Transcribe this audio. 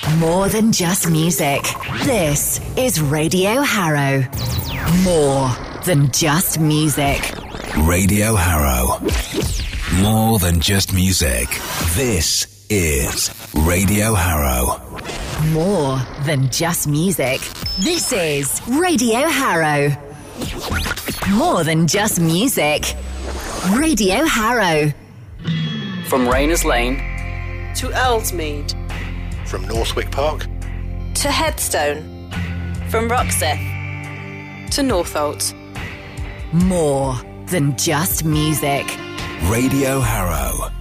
More than just music. This is Radio Harrow. More than just music. Radio Harrow. More than just music. This is Radio Harrow. More than just music. This is Radio Harrow. More than just music. Radio Harrow. From Rayners Lane to Ellesmead. From Northwick Park to Headstone. From Roxeth to Northolt. More than just music. Radio Harrow.